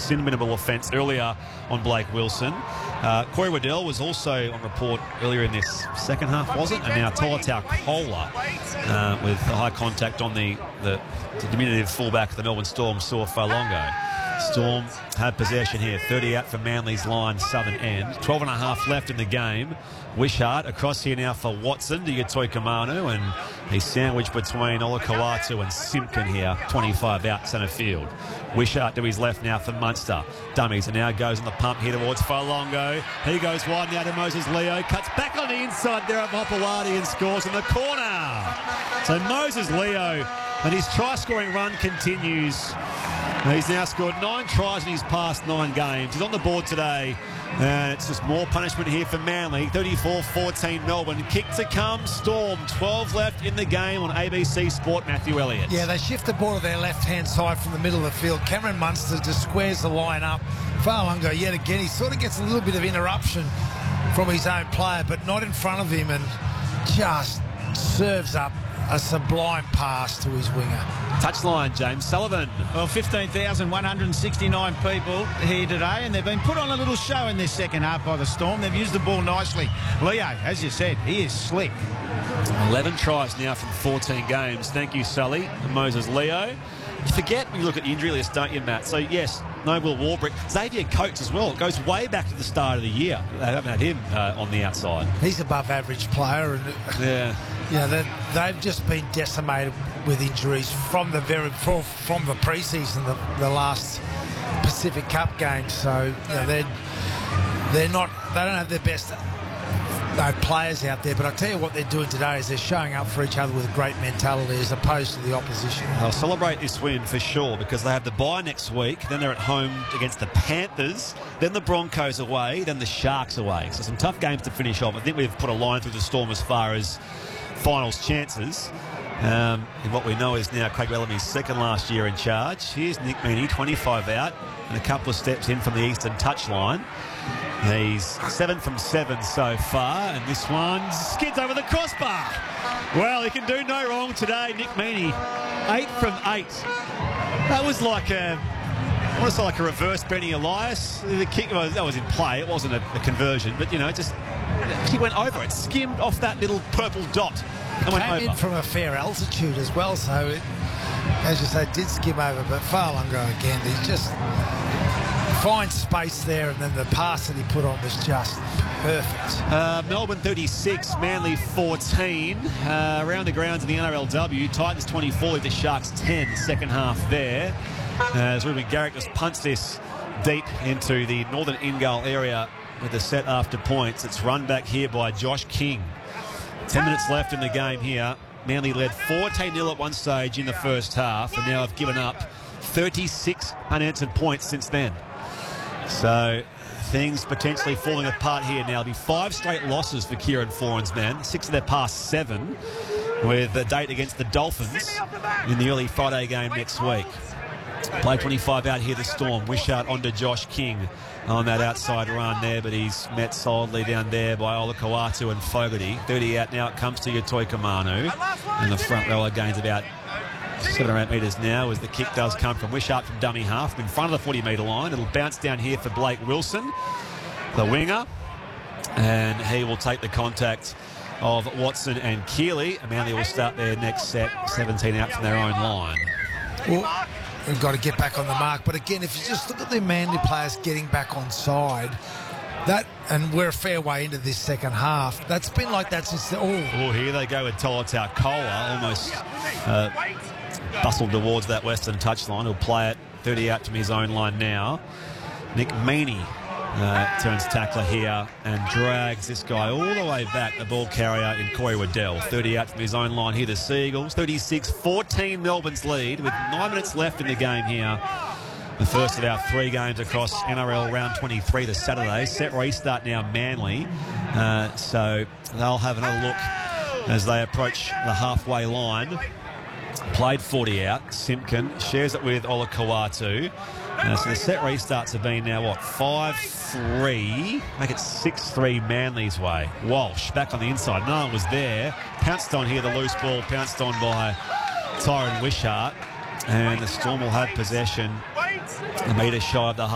inimitable offence earlier on Blake Wilson. Corey Waddell was also on report earlier in this second half, was it? And now Tolutau Kola with the high contact on the diminutive fullback of the Melbourne Storm, Saw Falongo. Storm had possession here, 30 out for Manly's line, southern end. 12 and a half left in the game. Wishart across here now for Watson to Yatoikamanu, and he's sandwiched between Olakau'atu and Simpkin here, 25 out centre field. Wishart to his left now for Munster. Dummies, and now goes on the pump here towards Falongo. He goes wide now to Moses Leo, cuts back on the inside there of Hopewadi and scores in the corner. So Moses Leo, and his try-scoring run continues. He's now scored 9 tries in his past 9 games. He's on the board today. And it's just more punishment here for Manly. 34-14 Melbourne. Kick to come. Storm. 12 left in the game on ABC Sport. Matthew Elliott. Yeah, they shift the ball to their left-hand side from the middle of the field. Cameron Munster just squares the line up. Falongo, yet again, he sort of gets a little bit of interruption from his own player, but not in front of him, and just serves up a sublime pass to his winger. Touchline, James Sullivan. Well, 15,169 people here today, and they've been put on a little show in this second half by the Storm. They've used the ball nicely. Leo, as you said, he is slick. 11 tries now from 14 games. Thank you, Sully. And Moses Leo. You forget when you look at the injury list, don't you, Matt? So, yes, no Will Warbrick. Xavier Coates as well. It goes way back to the start of the year. They haven't had him on the outside. He's above average player. And yeah. Yeah, they've just been decimated with injuries from the pre-season, the last Pacific Cup game. So they don't have their best players out there. But I tell you what they're doing today is they're showing up for each other with a great mentality as opposed to the opposition. They'll celebrate this win for sure because they have the bye next week. Then they're at home against the Panthers. Then the Broncos away. Then the Sharks away. So some tough games to finish off. I think we've put a line through the Storm as far as finals chances. And what we know is now Craig Bellamy's second last year in charge. Here's Nick Meaney, 25 out, and a couple of steps in from the eastern touchline. He's 7 from 7 so far, and this one skids over the crossbar. Well, he can do no wrong today, Nick Meaney. 8 from 8. That was like I want to say like a reverse Benny Elias. The kick, well, that was in play. It wasn't a conversion, but just he went over it, skimmed off that little purple dot, and went over. Came in from a fair altitude as well, so it, as you say, did skim over. But Falongo again, he just finds space there, and then the pass that he put on was just perfect. Melbourne 36, Manly 14. Around the grounds in the NRLW, Titans 24, the Sharks 10, second half there. As Ruben Garrick just punched this deep into the northern in-goal area with a set after points. It's run back here by Josh King. 10 minutes left in the game here. Manly led 14-0 at one stage in the first half, and now have given up 36 unanswered points since then. So things potentially falling apart here now. There'll be 5 straight losses for Kieran Foran's men, 6 of their past 7, with a date against the Dolphins in the early Friday game next week. Play 25 out here, the Storm. Wishart onto Josh King on that outside run there, but he's met solidly down there by Olakau'atu and Fogarty. 30 out now, it comes to Yatoikamanu. And the front rower gains about 7 or 8 metres now as the kick does come from Wishart from dummy half in front of the 40-metre line. It'll bounce down here for Blake Wilson, the winger, and he will take the contact of Watson and Keeley. Manly will start their next set, 17 out from their own line. Well, we've got to get back on the mark. But again, if you just look at the Manly players getting back on side, and we're a fair way into this second half, that's been like that since here they go with Tolutau Kola, almost bustled towards that western touchline. He'll play it 30 out from his own line now. Nick Meaney turns tackler here and drags this guy all the way back, the ball carrier in Corey Waddell. 30 out from his own line here, the Seagulls. 36-14 Melbourne's lead with 9 minutes left in the game here. The first of our 3 games across NRL round 23 this Saturday. Set restart now, Manly. So they'll have another look as they approach the halfway line. Played 40 out. Simpkin shares it with Olakau'atu. So the set restarts have been now, 5-3. Make it 6-3 Manly's way. Walsh back on the inside. No one was there. Pounced on here, the loose ball. Pounced on by Tyron Wishart. And the Storm will have possession a metre shy of the